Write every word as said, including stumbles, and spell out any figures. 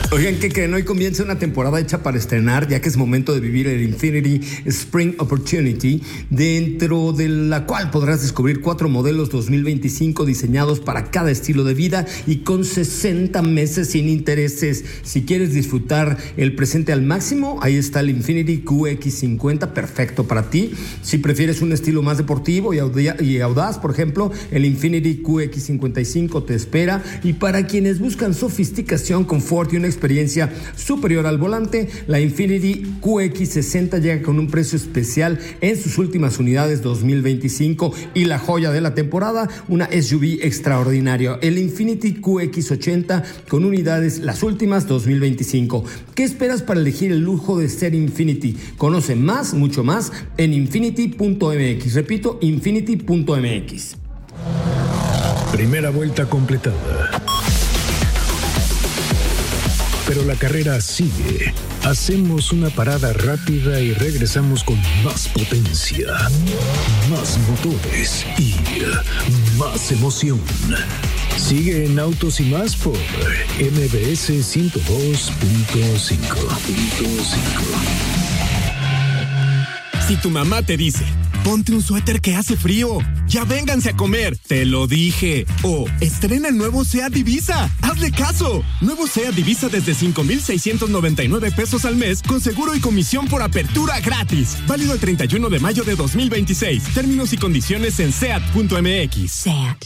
Oigan, ¿qué creen? Hoy comienza una temporada hecha para estrenar, ya que es momento de vivir el Infiniti Spring Opportunity, dentro de la cual podrás descubrir cuatro modelos dos mil veinticinco diseñados para cada estilo de vida y con sesenta meses sin intereses. Si quieres disfrutar el presente al máximo, ahí está el Infiniti Q X cincuenta, perfecto para ti. Si prefieres un estilo más deportivo y audaz, por ejemplo, el Infiniti Q X cincuenta y cinco te espera. Y para quienes buscan sofisticación, confort y una experiencia superior al volante, la Infiniti Q X sesenta llega con un precio especial en sus últimas unidades dos mil veinticinco. Y la joya de la temporada, una S U V extraordinaria, el Infiniti Q X ochenta con unidades las últimas dos mil veinticinco. ¿Qué esperas para elegir el lujo de ser Infiniti? Conoce más, mucho más en infiniti punto m x. Repito, infiniti punto m x. Primera vuelta completada. Pero la carrera sigue. Hacemos una parada rápida y regresamos con más potencia, más motores y más emoción. Sigue en Autos y Más por M B S ciento dos punto cinco. Si tu mamá te dice, ponte un suéter que hace frío, ya vénganse a comer, te lo dije. O, estrena el nuevo SEAT Divisa, hazle caso. Nuevo SEAT Divisa desde cinco mil seiscientos noventa y nueve pesos al mes, con seguro y comisión por apertura gratis. Válido el treinta y uno de mayo de dos mil veintiséis. Términos y condiciones en seat punto m x. SEAT.